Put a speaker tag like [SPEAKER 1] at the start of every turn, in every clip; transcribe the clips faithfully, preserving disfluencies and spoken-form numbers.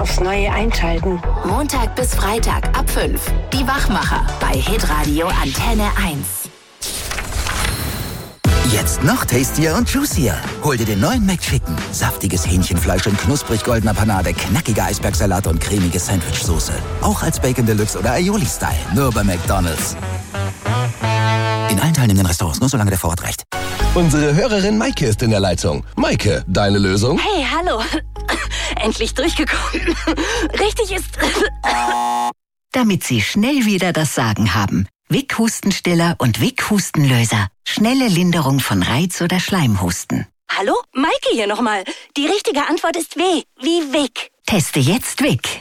[SPEAKER 1] aufs Neue einschalten.
[SPEAKER 2] Montag bis Freitag ab fünf. Die Wachmacher bei Hitradio Antenne eins.
[SPEAKER 3] Jetzt noch tastier und juicier. Hol dir den neuen McChicken. Saftiges Hähnchenfleisch in knusprig goldener Panade, knackiger Eisbergsalat und cremige Sandwichsoße. Auch als Bacon Deluxe oder Aioli-Style. Nur bei McDonald's. In allen teilnehmenden Restaurants, nur solange der Vorrat reicht.
[SPEAKER 4] Unsere Hörerin Maike ist in der Leitung. Maike, deine Lösung?
[SPEAKER 5] Hey, hallo. Endlich durchgekommen. Richtig ist...
[SPEAKER 2] Damit Sie schnell wieder das Sagen haben. Vic Hustenstiller und Vic Hustenlöser. Schnelle Linderung von Reiz- oder Schleimhusten.
[SPEAKER 5] Hallo? Maike hier nochmal. Die richtige Antwort ist W. Wie Vic.
[SPEAKER 2] Teste jetzt Vic.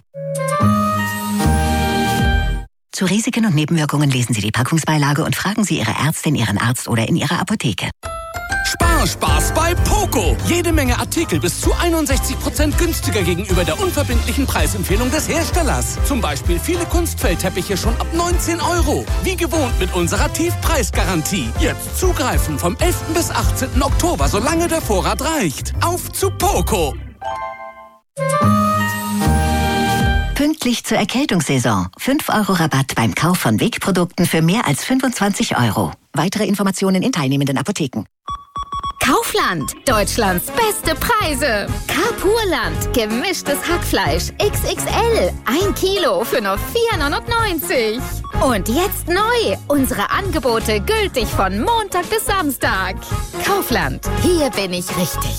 [SPEAKER 2] Zu Risiken und Nebenwirkungen lesen Sie die Packungsbeilage und fragen Sie Ihre Ärztin, Ihren Arzt oder in Ihrer Apotheke.
[SPEAKER 6] Spaß bei Poco. Jede Menge Artikel bis zu einundsechzig Prozent günstiger gegenüber der unverbindlichen Preisempfehlung des Herstellers. Zum Beispiel viele Kunstfeldteppiche schon ab neunzehn Euro. Wie gewohnt mit unserer Tiefpreisgarantie. Jetzt zugreifen vom elften bis achtzehnten Oktober, solange der Vorrat reicht. Auf zu Poco.
[SPEAKER 2] Pünktlich zur Erkältungssaison. fünf Euro Rabatt beim Kauf von Vic-Produkten für mehr als fünfundzwanzig Euro. Weitere Informationen in teilnehmenden Apotheken.
[SPEAKER 7] Kaufland, Deutschlands beste Preise. Carpurland, gemischtes Hackfleisch X X L, ein Kilo für nur vier neunundneunzig. Und jetzt neu, unsere Angebote gültig von Montag bis Samstag. Kaufland, hier bin ich richtig.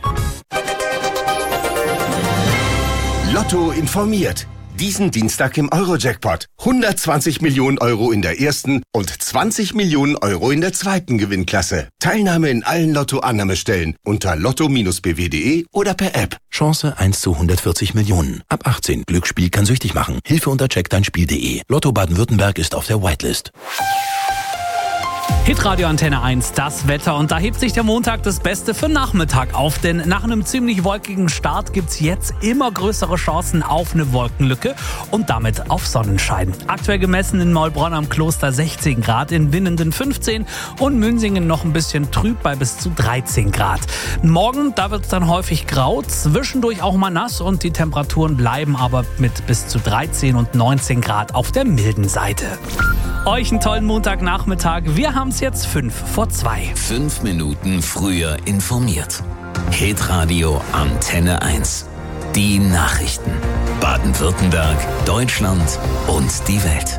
[SPEAKER 4] Lotto informiert. Diesen Dienstag im Euro-Jackpot. hundertzwanzig Millionen Euro in der ersten und zwanzig Millionen Euro in der zweiten Gewinnklasse. Teilnahme in allen Lotto-Annahmestellen unter lotto Bindestrich b w punkt de oder per App.
[SPEAKER 8] Chance eins zu hundertvierzig Millionen. Ab achtzehn. Glücksspiel kann süchtig machen. Hilfe unter check dein Spiel punkt de. Lotto Baden-Württemberg ist auf der Whitelist.
[SPEAKER 9] Hitradio Antenne eins, das Wetter. Und da hebt sich der Montag das Beste für Nachmittag auf. Denn nach einem ziemlich wolkigen Start gibt's jetzt immer größere Chancen auf eine Wolkenlücke und damit auf Sonnenschein. Aktuell gemessen in Maulbronn am Kloster sechzehn Grad, in Winnenden fünfzehn und Münsingen noch ein bisschen trüb bei bis zu dreizehn Grad. Morgen, da wird's dann häufig grau, zwischendurch auch mal nass und die Temperaturen bleiben aber mit bis zu dreizehn und neunzehn Grad auf der milden Seite. Euch einen tollen Montagnachmittag. Wir haben's jetzt fünf vor zwei.
[SPEAKER 10] Fünf Minuten früher informiert. Hitradio Antenne eins. Die Nachrichten. Baden-Württemberg, Deutschland und die Welt.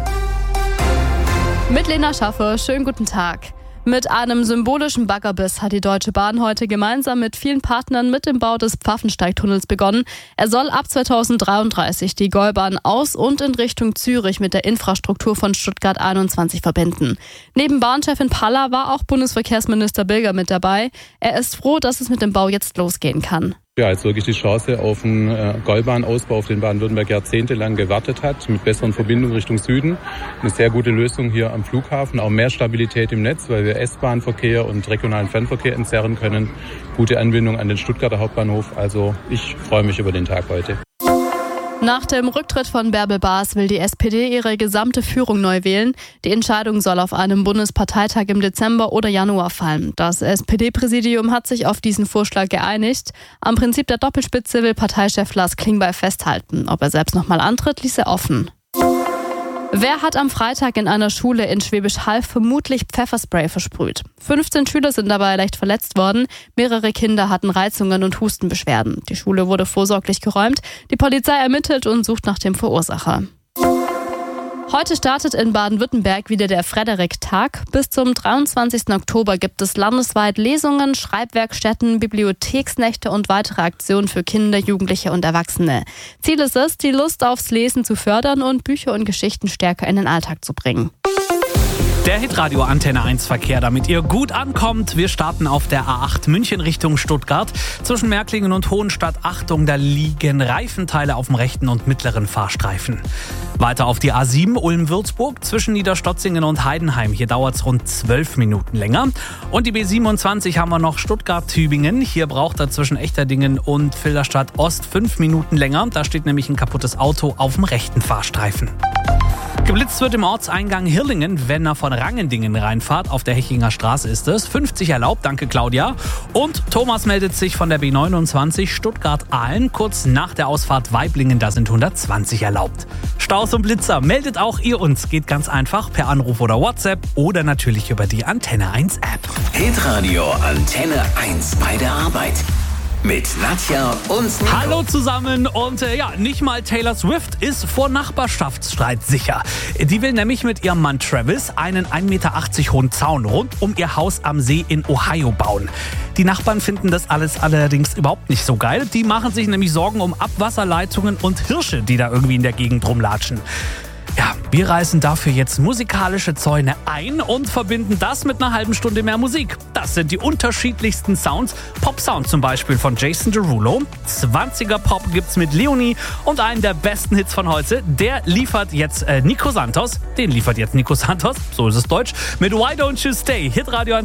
[SPEAKER 11] Mit Lena Schaffer, schönen guten Tag. Mit einem symbolischen Baggerbiss hat die Deutsche Bahn heute gemeinsam mit vielen Partnern mit dem Bau des Pfaffensteigtunnels begonnen. Er soll ab zweitausenddreiunddreißig die Gäubahn aus und in Richtung Zürich mit der Infrastruktur von Stuttgart einundzwanzig verbinden. Neben Bahnchefin Paller war auch Bundesverkehrsminister Bilger mit dabei. Er ist froh, dass es mit dem Bau jetzt losgehen kann.
[SPEAKER 12] Ja, jetzt wirklich die Chance auf einen äh, Gäubahnausbau, auf den Baden-Württemberg jahrzehntelang gewartet hat, mit besseren Verbindungen Richtung Süden. Eine sehr gute Lösung hier am Flughafen, auch mehr Stabilität im Netz, weil wir S-Bahn-Verkehr und regionalen Fernverkehr entzerren können. Gute Anbindung an den Stuttgarter Hauptbahnhof, also ich freue mich über den Tag heute.
[SPEAKER 11] Nach dem Rücktritt von Bärbel Baas will die S P D ihre gesamte Führung neu wählen. Die Entscheidung soll auf einem Bundesparteitag im Dezember oder Januar fallen. Das S P D-Präsidium hat sich auf diesen Vorschlag geeinigt. Am Prinzip der Doppelspitze will Parteichef Lars Klingbeil festhalten. Ob er selbst nochmal antritt, ließ er offen. Wer hat am Freitag in einer Schule in Schwäbisch Hall vermutlich Pfefferspray versprüht? fünfzehn Schüler sind dabei leicht verletzt worden. Mehrere Kinder hatten Reizungen und Hustenbeschwerden. Die Schule wurde vorsorglich geräumt. Die Polizei ermittelt und sucht nach dem Verursacher. Heute startet in Baden-Württemberg wieder der Frederik-Tag. Bis zum dreiundzwanzigsten Oktober gibt es landesweit Lesungen, Schreibwerkstätten, Bibliotheksnächte und weitere Aktionen für Kinder, Jugendliche und Erwachsene. Ziel ist es, die Lust aufs Lesen zu fördern und Bücher und Geschichten stärker in den Alltag zu bringen.
[SPEAKER 9] Der Hitradio Antenne eins Verkehr, damit ihr gut ankommt. Wir starten auf der A acht München Richtung Stuttgart. Zwischen Märklingen und Hohenstadt, Achtung, da liegen Reifenteile auf dem rechten und mittleren Fahrstreifen. Weiter auf die A sieben Ulm-Würzburg zwischen Niederstotzingen und Heidenheim. Hier dauert es rund zwölf Minuten länger. Und die B siebenundzwanzig haben wir noch Stuttgart-Tübingen. Hier braucht er zwischen Echterdingen und Filderstadt Ost fünf Minuten länger. Da steht nämlich ein kaputtes Auto auf dem rechten Fahrstreifen. Geblitzt wird im Ortseingang Hirlingen, wenn er von Rangendingen reinfahrt. Auf der Hechinger Straße ist es. fünfzig erlaubt, danke Claudia. Und Thomas meldet sich von der B neunundzwanzig Stuttgart-Aalen. Kurz nach der Ausfahrt Waiblingen, da sind hundertzwanzig erlaubt. Staus und Blitzer, meldet auch ihr uns. Geht ganz einfach per Anruf oder WhatsApp oder natürlich über die Antenne eins App.
[SPEAKER 10] Hitradio Antenne eins bei der Arbeit. Mit Nadja und Nico.
[SPEAKER 9] Hallo zusammen und äh, ja, nicht mal Taylor Swift ist vor Nachbarschaftsstreit sicher. Die will nämlich mit ihrem Mann Travis einen ein Meter achtzig hohen Zaun rund um ihr Haus am See in Ohio bauen. Die Nachbarn finden das alles allerdings überhaupt nicht so geil. Die machen sich nämlich Sorgen um Abwasserleitungen und Hirsche, die da irgendwie in der Gegend rumlatschen. Ja, wir reißen dafür jetzt musikalische Zäune ein und verbinden das mit einer halben Stunde mehr Musik. Das sind die unterschiedlichsten Sounds. Pop-Sound zum Beispiel von Jason Derulo. zwanziger Pop gibt's mit Leonie und einen der besten Hits von heute. Der liefert jetzt äh, Nico Santos. Den liefert jetzt Nico Santos, so ist es deutsch, mit Why Don't You Stay. Hitradio